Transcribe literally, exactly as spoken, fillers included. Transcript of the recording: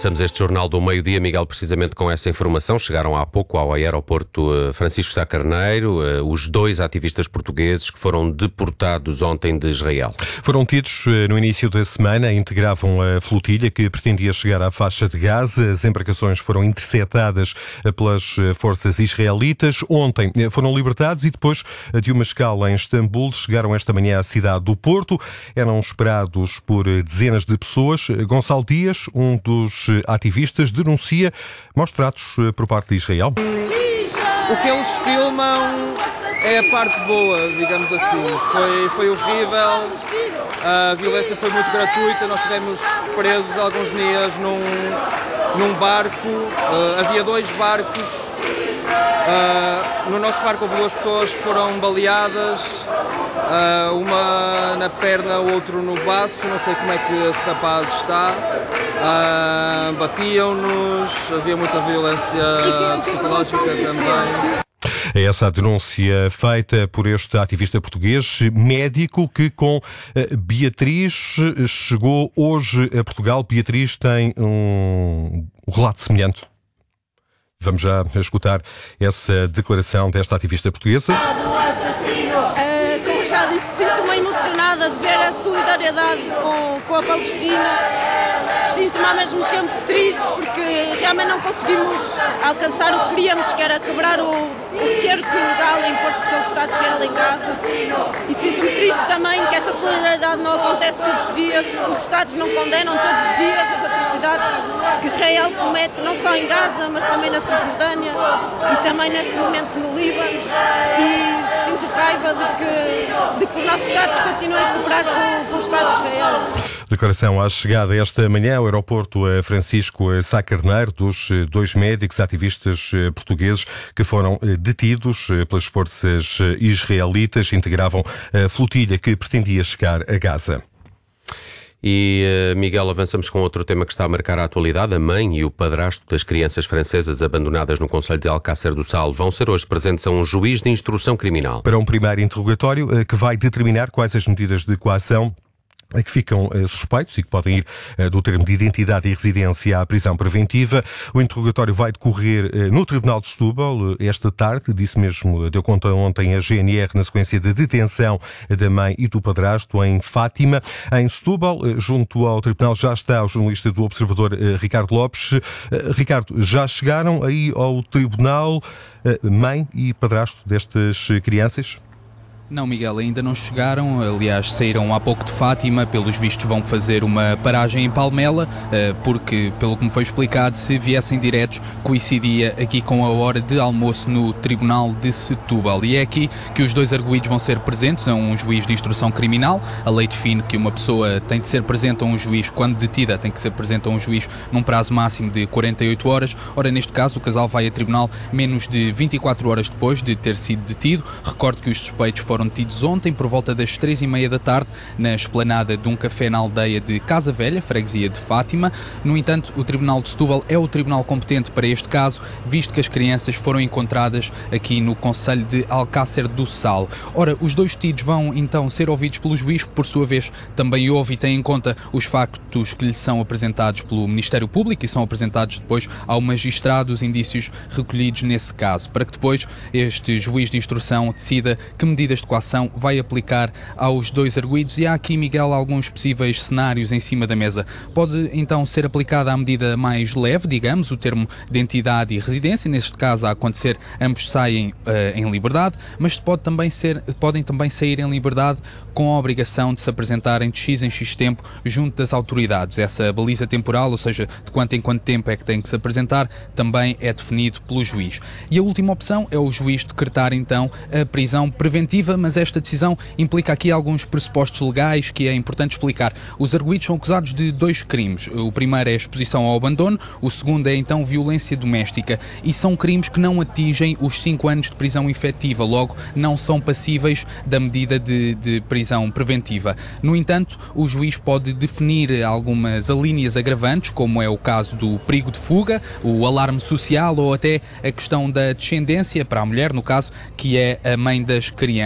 Começamos este Jornal do Meio-Dia, Miguel, precisamente com essa informação. Chegaram há pouco ao aeroporto Francisco Sá Carneiro os dois ativistas portugueses que foram deportados ontem de Israel. Foram tidos no início da semana, integravam a flotilha que pretendia chegar à faixa de Gaza. As embarcações foram interceptadas pelas forças israelitas. Ontem foram libertados e depois de uma escala em Istambul chegaram esta manhã à cidade do Porto. Eram esperados por dezenas de pessoas. Gonçalo Dias, um dos ativistas, denuncia maus tratos por parte de Israel. O que eles filmam é a parte boa, digamos assim. Foi, foi horrível, a violência foi muito gratuita, nós estivemos presos alguns dias num, num barco, uh, havia dois barcos. Uh, no nosso barco houve duas pessoas que foram baleadas, uh, uma na perna, o outro no baço, não sei como é que esse rapaz está. Uh, batiam-nos, havia muita violência psicológica também. É essa a denúncia feita por este ativista português, médico, que com Beatriz chegou hoje a Portugal. Beatriz tem um relato semelhante. Vamos já escutar essa declaração desta ativista portuguesa. Uh, como já disse, sinto-me emocionada de ver a solidariedade com, com a Palestina. Sinto-me ao mesmo tempo triste porque realmente não conseguimos alcançar o que queríamos, que era quebrar o, o cerco ilegal imposto pelo Estado de Israel em Gaza. E sinto-me triste também que essa solidariedade não acontece todos os dias, os Estados não condenam todos os dias as atrocidades que Israel comete, não só em Gaza, mas também na Cisjordânia e também neste momento no Líbano. E sinto raiva de que, de que os nossos Estados continuem a cooperar com, com o Estado de Israel. Declaração à chegada esta manhã ao aeroporto Francisco Sá Carneiro dos dois médicos ativistas portugueses que foram detidos pelas forças israelitas, integravam a flotilha que pretendia chegar a Gaza. E, Miguel, avançamos com outro tema que está a marcar a atualidade. A mãe e o padrasto das crianças francesas abandonadas no concelho de Alcácer do Sal vão ser hoje presentes a um juiz de instrução criminal. Para um primeiro interrogatório que vai determinar quais as medidas de coação a que ficam uh, suspeitos e que podem ir uh, do termo de identidade e residência à prisão preventiva. O interrogatório vai decorrer uh, no Tribunal de Setúbal uh, esta tarde, disse mesmo, uh, deu conta ontem a G N R na sequência da detenção uh, da mãe e do padrasto em Fátima. Em Setúbal, uh, junto ao Tribunal, já está o jornalista do Observador uh, Ricardo Lopes. Uh, Ricardo, já chegaram aí ao Tribunal uh, mãe e padrasto destas uh, crianças? Não, Miguel, ainda não chegaram, aliás, saíram há pouco de Fátima, pelos vistos vão fazer uma paragem em Palmela, porque, pelo que me foi explicado, se viessem diretos, coincidia aqui com a hora de almoço no Tribunal de Setúbal. E é aqui que os dois arguidos vão ser presentes a um juiz de instrução criminal. A lei define que uma pessoa tem de ser presente a um juiz, quando detida, tem que ser presente a um juiz num prazo máximo de quarenta e oito horas. Ora, neste caso, o casal vai a tribunal menos de vinte e quatro horas depois de ter sido detido. Recordo que os suspeitos foram detidos ontem por volta das três e meia da tarde na esplanada de um café na aldeia de Casa Velha, freguesia de Fátima. No entanto, o Tribunal de Setúbal é o tribunal competente para este caso, visto que as crianças foram encontradas aqui no concelho de Alcácer do Sal. Ora, os dois detidos vão então ser ouvidos pelo juiz, que por sua vez também ouve e tem em conta os factos que lhe são apresentados pelo Ministério Público e são apresentados depois ao magistrado os indícios recolhidos nesse caso, para que depois este juiz de instrução decida que medidas de coação vai aplicar aos dois arguidos. E há aqui, Miguel, alguns possíveis cenários em cima da mesa. Pode então ser aplicada a medida mais leve, digamos, o termo de identidade e residência. Neste caso, a acontecer, ambos saem uh, em liberdade, mas pode também ser, podem também sair em liberdade com a obrigação de se apresentarem de X em X tempo junto das autoridades. Essa baliza temporal, ou seja, de quanto em quanto tempo é que tem que se apresentar, também é definido pelo juiz. E a última opção é o juiz decretar então a prisão preventiva, mas esta decisão implica aqui alguns pressupostos legais que é importante explicar. Os arguidos são acusados de dois crimes. O primeiro é a exposição ao abandono, o segundo é então violência doméstica, e são crimes que não atingem os cinco anos de prisão efetiva, logo não são passíveis da medida de, de prisão preventiva. No entanto, o juiz pode definir algumas alíneas agravantes, como é o caso do perigo de fuga, o alarme social ou até a questão da descendência para a mulher, no caso, que é a mãe das crianças.